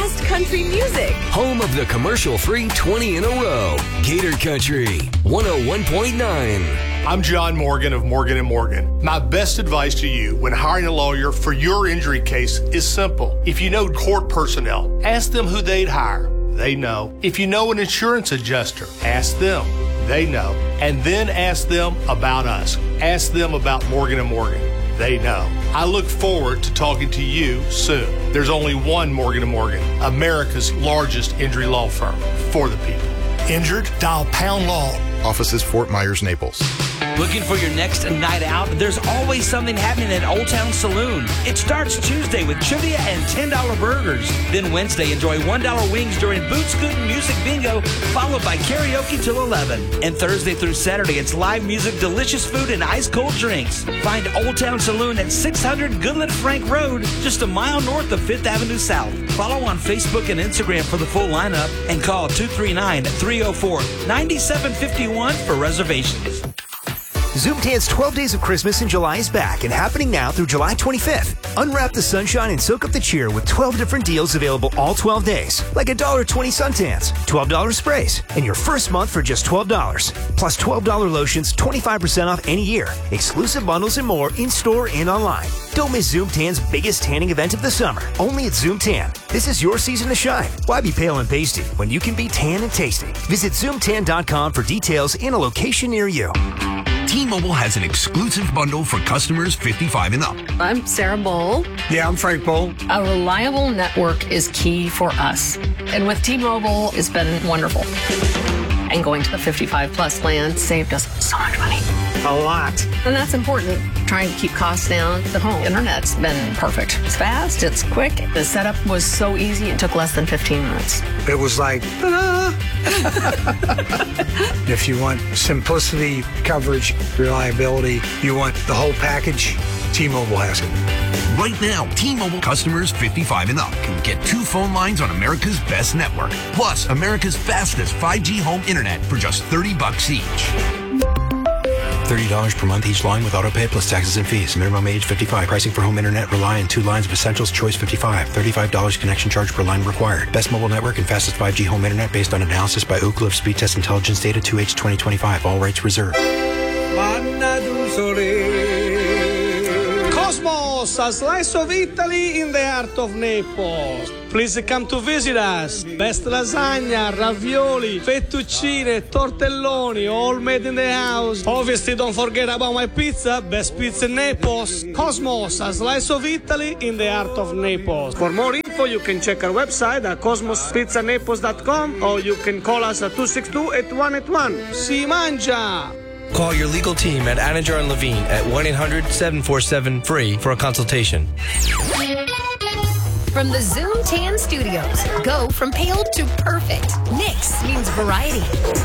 best country music. Home of the commercial-free 20 in a row. Gator Country 101.9. I'm John Morgan of Morgan & Morgan. My best advice to you when hiring a lawyer for your injury case is simple. If you know court personnel, ask them who they'd hire. They know. If you know an insurance adjuster, ask them. They know. And then ask them about us. Ask them about Morgan & Morgan. They know. I look forward to talking to you soon. There's only one Morgan & Morgan, America's largest injury law firm for the people. Injured? Dial Pound Law. Offices Fort Myers, Naples. Looking for your next night out? There's always something happening at Old Town Saloon. It starts Tuesday with trivia and $10 burgers. Then Wednesday, enjoy $1 wings during Boot Scootin' Music Bingo, followed by karaoke till 11. And Thursday through Saturday, it's live music, delicious food, and ice-cold drinks. Find Old Town Saloon at 600 Goodlet Frank Road, just a mile north of 5th Avenue South. Follow on Facebook and Instagram for the full lineup and call 239-304-9751 for reservations. Zoomtan's 12 Days of Christmas in July is back and happening now through July 25th. Unwrap the sunshine and soak up the cheer with 12 different deals available all 12 days, like $1.20 suntans, $12 sprays, and your first month for just $12. Plus $12 lotions, 25% off any year, exclusive bundles and more in-store and online. Don't miss Zoomtan's biggest tanning event of the summer, only at Zoomtan. This is your season to shine. Why be pale and pasty when you can be tan and tasty? Visit Zoomtan.com for details and a location near you. T-Mobile has an exclusive bundle for customers 55 and up. I'm Sarah Bowl. Yeah, I'm Frank Bowl. A reliable network is key for us. And with T-Mobile, it's been wonderful. And going to the 55 plus plan saved us so much money. A lot. And that's important. Trying to keep costs down. The home internet's been perfect. It's fast, it's quick. The setup was so easy, it took less than 15 minutes. It was like, If you want simplicity, coverage, reliability, you want the whole package, T-Mobile has it. Right now, T-Mobile customers 55 and up can get 2 phone lines on America's best network, plus America's fastest 5G home internet for just $30 each. $30 per month each line with autopay plus taxes and fees. Minimum age 55. Pricing for home internet rely on 2 lines of Essentials Choice 55. $35 connection charge per line required. Best mobile network and fastest 5G home internet based on analysis by Ookla of Speed Test Intelligence data 2H 2025. All rights reserved. Cosmos, a slice of Italy in the heart of Naples. Please come to visit us. Best lasagna, ravioli, fettuccine, tortelloni, all made in the house. Obviously, don't forget about my pizza. Best pizza in Naples. Cosmos, a slice of Italy in the heart of Naples. For more info, you can check our website at cosmospizzanaples.com or you can call us at 262-8181. Si mangia! Call your legal team at Anninger & Levine at 1-800-747-FREE for a consultation. From the Zoomtan Studios, go from pale to perfect. Nix means variety.